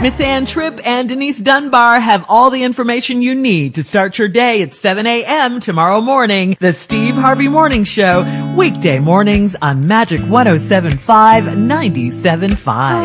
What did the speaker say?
Miss Ann Tripp and Denise Dunbar have all the information you need to start your day at 7 a.m. tomorrow morning. The Steve Harvey Morning Show, weekday mornings on Magic 107.5, 97.5.